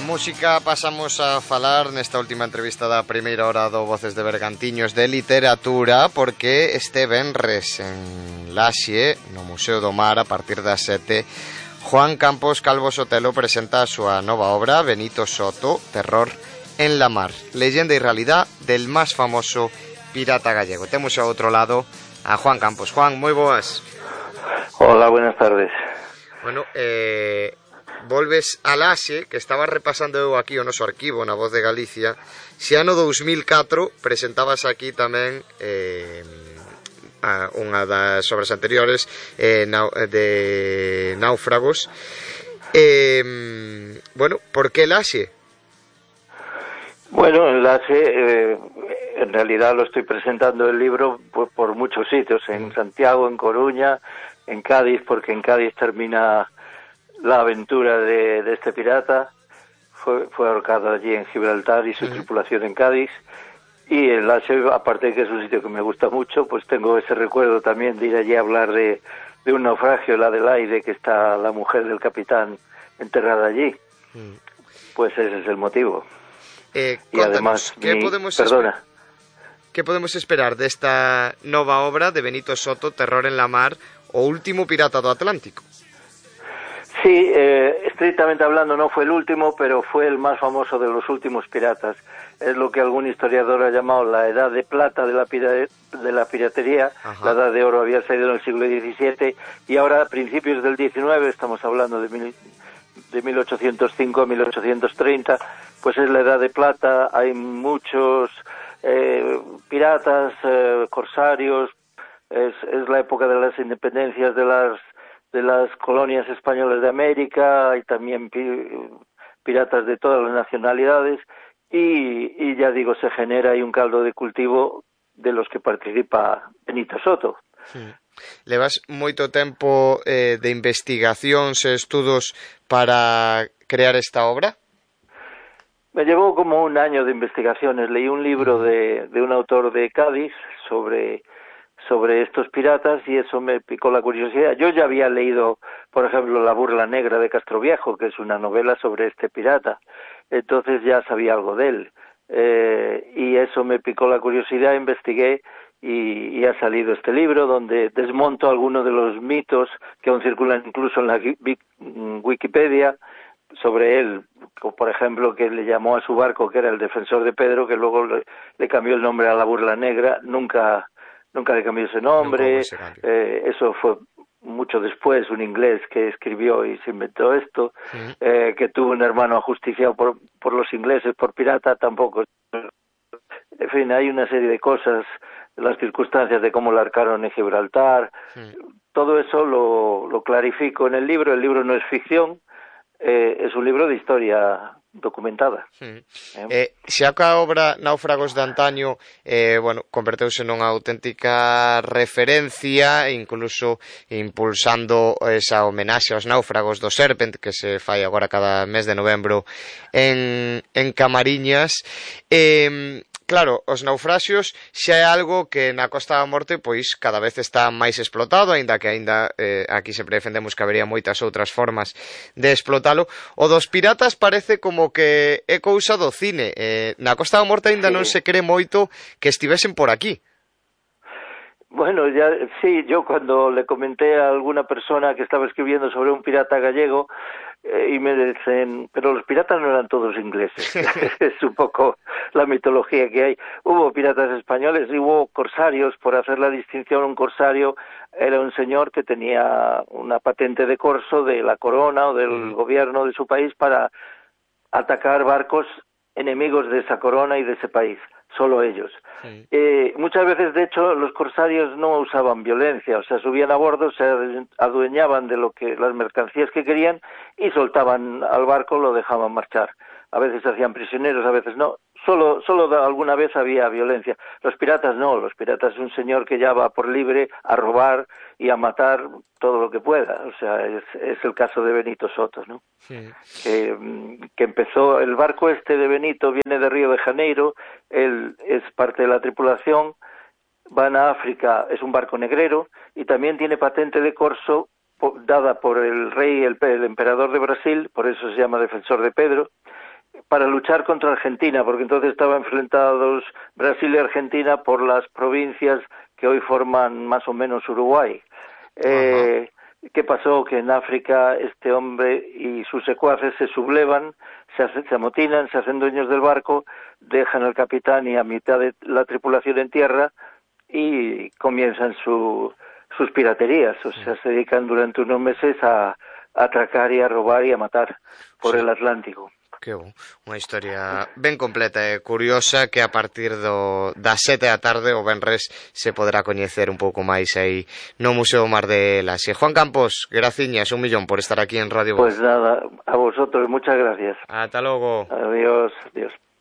música pasamos a falar nesta última entrevista da primeira hora do Voces de Bergantiños de literatura, porque este venres en Laxe, no Museo do Mar, a partir das 7, Juan Campos Calvo Sotelo presenta a súa nova obra, Benito Soto, Terror en la mar, leyenda y realidad del máis famoso pirata gallego. Temos ao outro lado a Juan Campos. Juan, moi boas. Hola, buenas tardes. Bueno, volves a Laxe, que estaba repasando eu aquí o noso arquivo na Voz de Galicia. Se ano 2004 presentabas aquí tamén unha das obras anteriores de Náufragos. Bueno, por que Laxe? Bueno, en Laxe, en realidad lo estoy presentando el libro por muchos sitios, en Santiago, en Coruña, en Cádiz, porque en Cádiz termina la aventura de este pirata. Fue ahorcado allí en Gibraltar y su tripulación en Cádiz. Y en Laxe, aparte de que es un sitio que me gusta mucho, pues tengo ese recuerdo también de ir allí a hablar de un naufragio, el Adelaide, que está la mujer del capitán enterrada allí. Pues ese es el motivo. Y además, ¿qué podemos esperar desta nova obra de Benito Soto, Terror en la mar, o último pirata do Atlántico? Sí, estrictamente hablando no fue el último, pero fue el más famoso de los últimos piratas. Es lo que algún historiador ha llamado la edad de plata de la piratería. Ajá. La edad de oro había salido en el siglo XVII y ahora a principios del XIX, estamos hablando de 1805 a 1830, pues es la edad de plata. Hay muchos piratas, corsarios. Es la época de las independencias de las colonias españolas de América. Hay también piratas de todas las nacionalidades y ya digo, se genera ahí un caldo de cultivo de los que participa Benito Soto. Sí. Levas moito tempo de investigacións e estudos para crear esta obra? Me llevó como un año de investigaciones. Leí un libro de un autor de Cádiz sobre estos piratas y eso me picó la curiosidad. Yo ya había leído, por ejemplo, La burla negra de Castroviejo, que es una novela sobre este pirata. Entonces ya sabía algo de él. Y eso me picó la curiosidad, investigué y ha salido este libro donde desmonto algunos de los mitos que aún circulan incluso en la Wikipedia sobre él. Por ejemplo, que le llamó a su barco, que era el Defensor de Pedro, que luego le cambió el nombre a La burla negra. Nunca le cambió ese nombre. Eso fue mucho después, un inglés que escribió y se inventó esto, que tuvo un hermano ajusticiado por los ingleses, por pirata, tampoco. En fin, hay una serie de cosas, las circunstancias de cómo lo arcaron en Gibraltar. Todo eso lo clarifico en el libro. El libro no es ficción, es un libro de historia documentada. Se a obra Náufragos de antaño converteuse nunha auténtica referencia, incluso impulsando esa homenaxe aos náufragos do Serpent que se fai agora cada mes de novembro en Camariñas. Claro, os naufraxios xa é algo que na Costa da Morte pois cada vez está máis explotado, aínda que aquí sempre defendemos que habería moitas outras formas de explotalo. O dos piratas parece como que é cousa do cine. Na Costa da Morte aínda non se cree moito que estivesen por aquí. Bueno, sí, yo cuando le comenté a alguna persona que estaba escribiendo sobre un pirata gallego y me dicen, pero los piratas no eran todos ingleses. Es un poco la mitología que hay. Hubo piratas españoles y hubo corsarios. Por hacer la distinción, un corsario era un señor que tenía una patente de corso de la corona o del gobierno de su país para atacar barcos enemigos de esa corona y de ese país. Solo ellos. Muchas veces, de hecho, los corsarios no usaban violencia, o sea, subían a bordo, se adueñaban de las mercancías que querían y soltaban al barco, lo dejaban marchar. A veces se hacían prisioneros, a veces no. Solo alguna vez había violencia. Los piratas no, los piratas es un señor que ya va por libre a robar y a matar todo lo que pueda. O sea, es el caso de Benito Soto, ¿no? Que empezó, el barco este de Benito viene de Río de Janeiro, él es parte de la tripulación, van a África, es un barco negrero y también tiene patente de corso dada por el rey, el emperador de Brasil, por eso se llama Defensor de Pedro. para luchar contra Argentina, porque entonces estaban enfrentados Brasil y Argentina por las provincias que hoy forman más o menos Uruguay. ¿Qué pasó? Que en África este hombre y sus secuaces se sublevan, se amotinan, se hacen dueños del barco, dejan al capitán y a mitad de la tripulación en tierra y comienzan sus piraterías. O sea, se dedican durante unos meses a atracar y a robar y a matar por el Atlántico. Que unha historia ben completa e curiosa que a partir das 7 da tarde o venres se poderá coñecer un pouco máis aí no Museo Mar de Laxe. Juan Campos, graciñas, 1.000.000 por estar aquí en Radio Voz. Pues nada, a vosotros, muchas gracias. Ata logo. Adiós, adiós.